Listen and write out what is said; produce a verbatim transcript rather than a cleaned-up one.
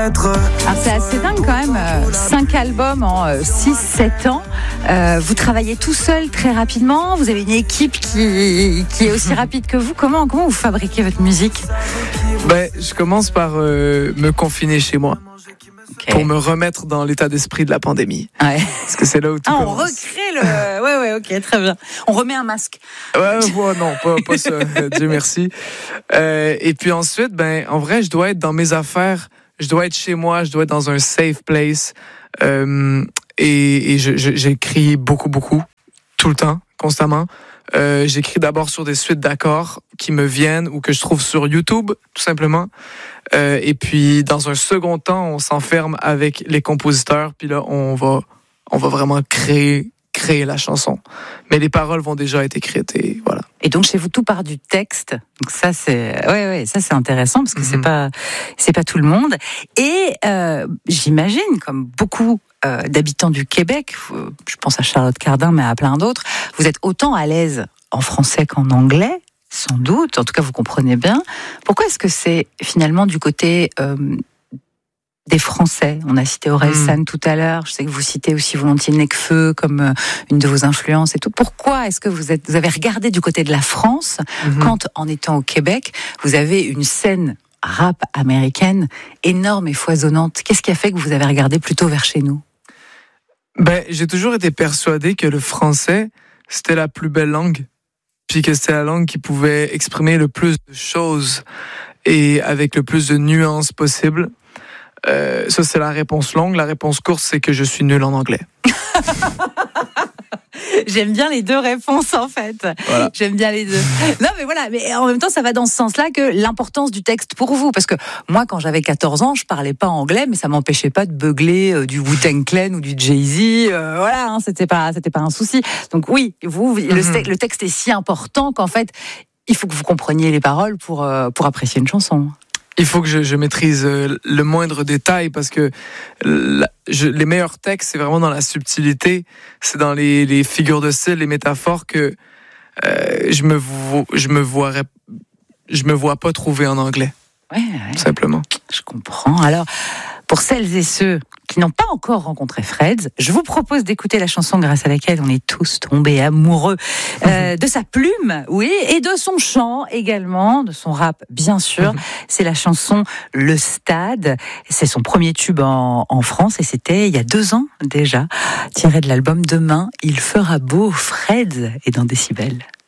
être. Alors c'est assez dingue quand même, euh, cinq albums en euh, six sept ans. Euh, vous travaillez tout seul très rapidement, vous avez une équipe qui, qui est aussi rapide que vous. Comment, comment vous fabriquez votre musique ? Ben, je commence par euh, me confiner chez moi. Okay. Pour me remettre dans l'état d'esprit de la pandémie. Ouais. Parce que c'est là où tout ah, commence. On recrée le... Ouais, ouais, ok, très bien. On remet un masque. Ouais, ouais non, pas, pas ça. Dieu merci. Euh, et puis ensuite, ben, en vrai, je dois être dans mes affaires. Je dois être chez moi. Je dois être dans un safe place. Euh, et et je, je, j'écris beaucoup, beaucoup. Tout le temps, constamment. Euh, j'écris d'abord sur des suites d'accords qui me viennent ou que je trouve sur YouTube, tout simplement. Euh, et puis, dans un second temps, on s'enferme avec les compositeurs. Puis là, on va, on va vraiment créer, créer la chanson. Mais les paroles vont déjà être écrites et voilà. Et donc, chez vous, tout part du texte. Donc ça, c'est, ouais, ouais, ça, c'est intéressant parce que mm-hmm. c'est pas, c'est pas tout le monde. Et euh, j'imagine, comme beaucoup euh, d'habitants du Québec, je pense à Charlotte Cardin, mais à plein d'autres, vous êtes autant à l'aise en français qu'en anglais. Sans doute, en tout cas vous comprenez bien. Pourquoi est-ce que c'est finalement du côté euh, des Français ? On a cité Orelsan mmh. tout à l'heure, je sais que vous citez aussi volontiers Nekfeu comme euh, une de vos influences et tout. Pourquoi est-ce que vous, êtes, vous avez regardé du côté de la France mmh. quand, en étant au Québec, vous avez une scène rap américaine énorme et foisonnante ? Qu'est-ce qui a fait que vous avez regardé plutôt vers chez nous ? Ben, j'ai toujours été persuadé que le français, c'était la plus belle langue. Puis que c'était la langue qui pouvait exprimer le plus de choses et avec le plus de nuances possible. Euh, ça, c'est la réponse longue. La réponse courte, c'est que je suis nul en anglais. J'aime bien les deux réponses, en fait. Voilà. J'aime bien les deux. Non, mais voilà. Mais en même temps, ça va dans ce sens-là que l'importance du texte pour vous. Parce que moi, quand j'avais quatorze ans, je parlais pas anglais, mais ça m'empêchait pas de beugler euh, du Wu-Tang Clan ou du Jay-Z. Euh, voilà, hein, c'était pas, c'était pas un souci. Donc oui, vous, mm-hmm. le, le texte est si important qu'en fait, il faut que vous compreniez les paroles pour, euh, pour apprécier une chanson. Il faut que je, je maîtrise le moindre détail parce que la, je, les meilleurs textes, c'est vraiment dans la subtilité, c'est dans les, les figures de style, les métaphores que euh, je me vo, je me voirais, je me vois pas trouver en anglais. Ouais, ouais. Tout simplement. Je comprends. Alors, pour celles et ceux qui n'ont pas encore rencontré Freds, je vous propose d'écouter la chanson grâce à laquelle on est tous tombés amoureux euh, de sa plume, oui, et de son chant également, de son rap, bien sûr. C'est la chanson Le Stade. C'est son premier tube en, en France et c'était il y a deux ans déjà, tiré de l'album Demain, il fera beau. Freds est dans Décibel.